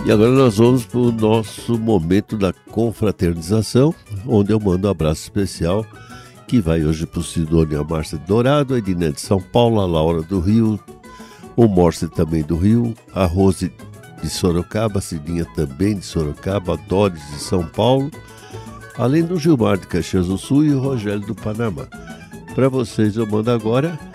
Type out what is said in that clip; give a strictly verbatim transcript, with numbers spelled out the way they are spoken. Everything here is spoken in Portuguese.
E agora nós vamos para o nosso momento da confraternização, onde eu mando um abraço especial, que vai hoje para o Sidônio, a Márcia Dourado, a Edina de São Paulo, a Laura do Rio, o Morse também do Rio, a Rose de Sorocaba, a Cidinha também de Sorocaba, a Doris de São Paulo, além do Gilmar de Caxias do Sul e o Rogério do Panamá. Para vocês eu mando agora